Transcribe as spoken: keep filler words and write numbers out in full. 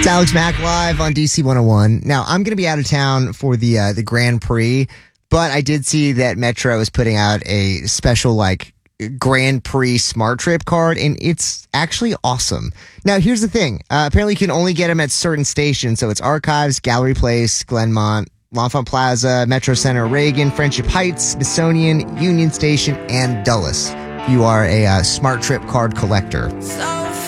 Alex Mack live on D C one oh one. Now, I'm going to be out of town for the uh, the Grand Prix, but I did see that Metro is putting out a special, like, Grand Prix Smart Trip card, and it's actually awesome. Now, here's the thing. Uh, apparently, you can only get them at certain stations, so it's Archives, Gallery Place, Glenmont, L'Enfant Plaza, Metro Center, Reagan, Friendship Heights, Smithsonian, Union Station, and Dulles. You are a uh, Smart Trip card collector. So